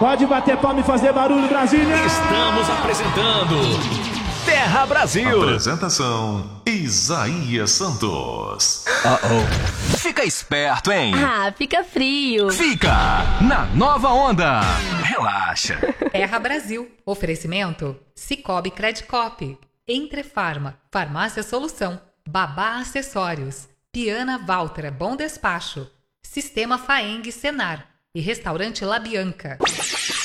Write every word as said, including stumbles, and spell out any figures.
Pode bater palma e fazer barulho, Brasília! Estamos apresentando Terra Brasil. Apresentação Isaías Santos. Uh-oh. Fica esperto, hein? Ah, fica frio. Fica na nova onda. Relaxa. Terra Brasil. Oferecimento Cicobi Credicop, Entrefarma, Farmácia Solução, Babá Acessórios, Piana Valtra Bom Despacho, Sistema Faeng Senar e Restaurante La Bianca.